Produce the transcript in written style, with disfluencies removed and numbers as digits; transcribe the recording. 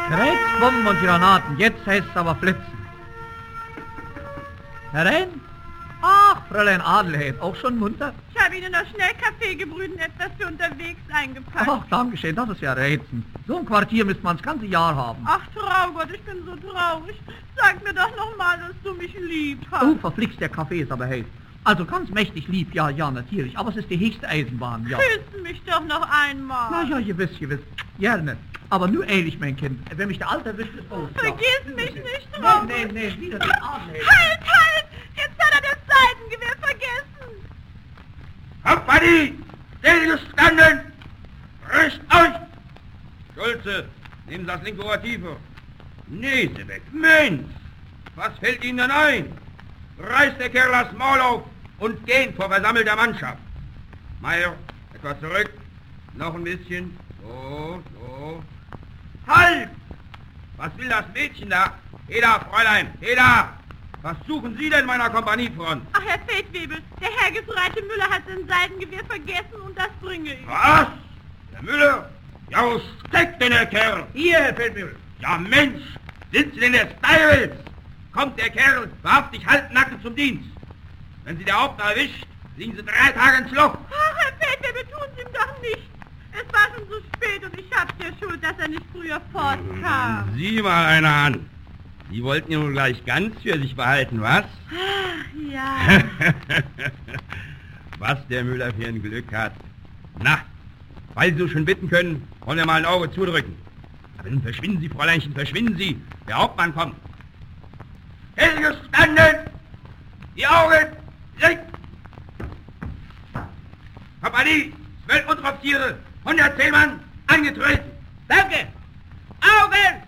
Reizbomben und Granaten, jetzt heißt es aber flitzen. Herein? Ach, Fräulein Adelheid, auch schon munter? Ich habe Ihnen noch schnell Kaffee gebrüht und etwas für unterwegs eingepackt. Ach, danke schön, das ist ja reizend. So ein Quartier müsste man das ganze Jahr haben. Ach, Traugott, ich bin so traurig. Sag mir doch noch mal, dass du mich lieb hast. Oh, verflixt, der Kaffee ist aber heiß. Also ganz mächtig lieb, ja, natürlich. Aber es ist die höchste Eisenbahn, ja. Küss mich doch noch einmal. Na ja, gewiss. Gerne. Aber nur ehrlich, mein Kind. Wenn mich der Alte erwischt, ist aus. Vergiss mich nicht, Traugott. Nee, wieder den Adelheid. Halt! Jetzt hat er das Seitengewehr vergessen. Kompanie! Still gestanden! Rüst euch! Schulze, nehmen Sie das linke Ohr tiefer. Nase weg. Mensch! Was fällt Ihnen denn ein? Reißt der Kerl das Maul auf und gehen vor versammelter Mannschaft. Meier, etwas zurück. Noch ein bisschen. So. Halt! Was will das Mädchen da? Heda, Fräulein, Heda! Was suchen Sie denn meiner Kompaniefront? Ach, Herr Feldwebel, der Herr Gefreite Müller hat sein Seitengewehr vergessen und das bringe ich. Was? Der Müller? Ja, wo steckt denn der Kerl? Hier, Herr Feldwebel. Ja, Mensch! Sind Sie denn der Styles? Kommt der Kerl wahrhaftig halbnackt zum Dienst. Wenn Sie der Hauptmann erwischt, liegen Sie 3 Tage ins Loch. Ach, Herr Feldwebel, tun Sie ihm doch nicht. Es war schon so spät und ich hab's ja schuld, dass er nicht früher fortkam. Sieh mal einer an. Sie wollten ihn wohl gleich ganz für sich behalten, was? Ach, ja. Was der Müller für ein Glück hat. Na, weil Sie so schön bitten können, wollen wir mal ein Auge zudrücken. Aber nun verschwinden Sie, Fräuleinchen, verschwinden Sie. Der Hauptmann kommt. Hellgestanden! Die Augen! Licht! Kompanie, 12 Unteroffiziere, 110 Mann, angetreten. Danke. Augen!